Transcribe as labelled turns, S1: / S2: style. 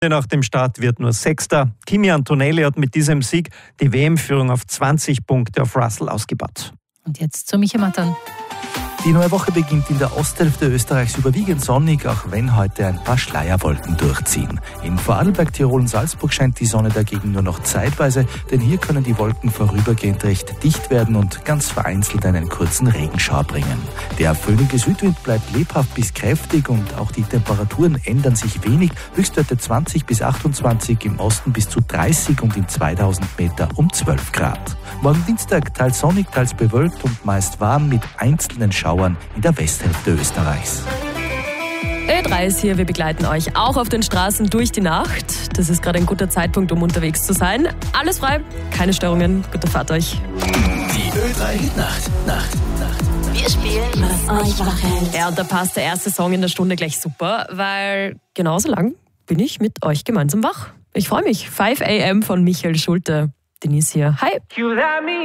S1: Nach dem Start wird nur Sechster. Kimi Antonelli hat mit diesem Sieg die WM-Führung auf 20 Punkte auf Russell ausgebaut.
S2: Und jetzt zu Michael Mattern.
S3: Die neue Woche beginnt in der Osthälfte Österreichs überwiegend sonnig, auch wenn heute ein paar Schleierwolken durchziehen. In Vorarlberg, Tirol und Salzburg scheint die Sonne dagegen nur noch zeitweise, denn hier können die Wolken vorübergehend recht dicht werden und ganz vereinzelt einen kurzen Regenschauer bringen. Der föhnige Südwind bleibt lebhaft bis kräftig und auch die Temperaturen ändern sich wenig. Höchstwerte 20 bis 28, im Osten bis zu 30 und in 2000 Meter um 12 Grad. Morgen Dienstag teils sonnig, teils bewölkt und meist warm mit einzelnen Schauern in der Westhälfte Österreichs.
S4: Ö3 ist hier, wir begleiten euch auch auf den Straßen durch die Nacht. Das ist gerade ein guter Zeitpunkt, um unterwegs zu sein. Alles frei, keine Störungen, gute Fahrt euch.
S5: Die Ö3-Hit-Nacht.
S6: Wir spielen, was euch wach hält.
S4: Ja, und da passt der erste Song in der Stunde gleich super, weil genauso lang bin ich mit euch gemeinsam wach. Ich freue mich. 5 AM von Michael Schulte. Denise hier. Hi.